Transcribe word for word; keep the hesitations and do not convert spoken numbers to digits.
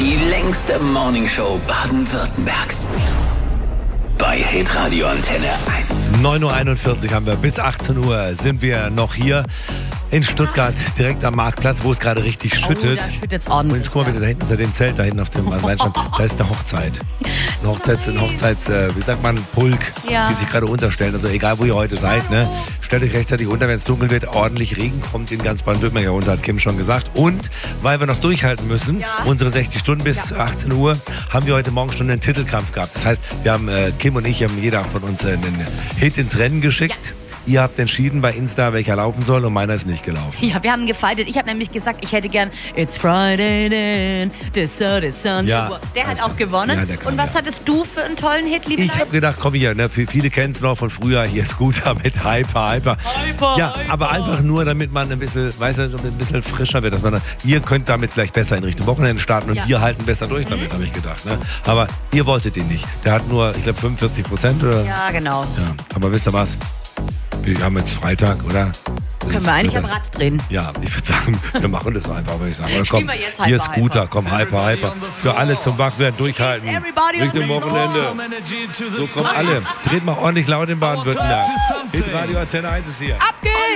Die längste Morningshow Baden-Württembergs. Bei Hitradio Antenne eins. neun Uhr einundvierzig haben wir. Bis achtzehn Uhr sind wir noch hier in Stuttgart, direkt am Marktplatz, wo es gerade richtig schüttet. Oh, da schüttet's Und ordentlich. jetzt guck mal bitte da hinten unter dem Zelt, da hinten auf dem Weinstand, da ist eine Hochzeit. Eine Hochzeits, ein Hochzeits, äh, wie sagt man, Pulk, Ja. die sich gerade unterstellen. Also egal, wo ihr heute seid, ne? Stellt euch rechtzeitig unter, wenn es dunkel wird. Ordentlich Regen kommt in ganz Baden-Württemberg herunter, hat Kim schon gesagt. Und weil wir noch durchhalten müssen, Ja. unsere sechzig Stunden bis achtzehn Uhr, haben wir heute Morgen schon einen Titelkampf gehabt. Das heißt, wir haben, äh, Kim und ich haben jeder von uns äh, einen Hit ins Rennen geschickt. Ja. Ihr habt entschieden bei Insta, welcher laufen soll, und meiner ist nicht gelaufen. Ja, wir haben gefightet. Ich habe nämlich gesagt, ich hätte gern It's Friday then, the sun is Sunday. Ja. Der hat Also, auch gewonnen. ja, der kann, Und was ja. hattest du für einen tollen Hit, liebe Ich Leute? habe gedacht, komm hier, ne, viele kennen es noch von früher, hier Scooter mit Hyper, Hyper. Hyper, Ja, Hyper. aber einfach nur, damit man ein bisschen, weißt du, ein bisschen frischer wird. Dass man, ihr könnt damit gleich besser in Richtung Wochenende starten und Ja. wir halten besser durch damit, habe ich gedacht. Ne? Aber ihr wolltet ihn nicht. Der hat nur, ich glaube, fünfundvierzig Prozent oder? Ja, genau. Ja. Aber wisst ihr was? Wir haben jetzt Freitag, oder? Können wir eigentlich am Das- Rad drehen. Ja, ich würde sagen, wir machen das einfach, würde ich sagen. Oder Spielen komm, wir jetzt hier Hyper, Scooter, Hyper. komm, Hyper, Hyper. Für alle zum Wachwerden durchhalten. Is everybody on Richtung the floor? Wochenende. So kommen alle. Dreht mal ordentlich laut in Baden-Württemberg. Hitradio Antenne eins ist hier. Ab geht's!